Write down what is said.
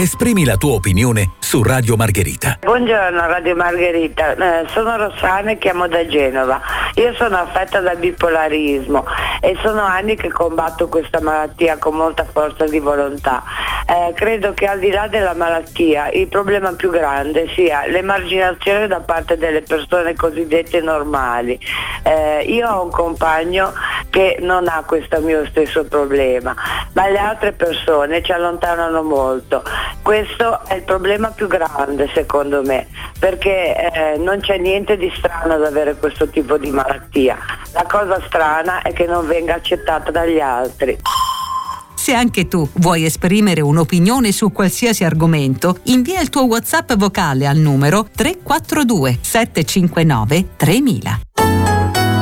Esprimi la tua opinione su Radio Margherita. Buongiorno Radio Margherita, sono Rossana e chiamo da Genova. Io sono affetta da bipolarismo e sono anni che combatto questa malattia con molta forza di volontà. Credo che al di là della malattia il problema più grande sia l'emarginazione da parte delle persone cosiddette normali. Io ho un compagno che non ha questo mio stesso problema, ma le altre persone ci allontanano molto. Questo è il problema più grande secondo me, perché non c'è niente di strano ad avere questo tipo di malattia. La cosa strana è che non venga accettata dagli altri. Se anche tu vuoi esprimere un'opinione su qualsiasi argomento, invia il tuo WhatsApp vocale al numero 342 759 3000.